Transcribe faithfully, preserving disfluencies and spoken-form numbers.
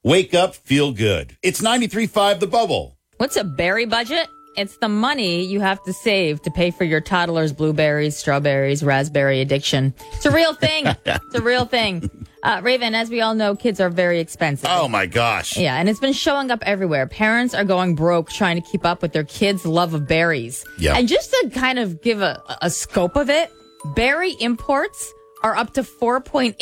Wake up, feel good. It's ninety-three point five The Bubble. What's a berry budget? It's the money you have to save to pay for your toddler's blueberries, strawberries, raspberry addiction. It's a real thing. It's a real thing. Uh, Raven, as we all know, kids are very expensive. Oh, my gosh. Yeah, and it's been showing up everywhere. Parents are going broke trying to keep up with their kids' love of berries. Yeah. And just to kind of give a, a scope of it, berry imports are up to four point eight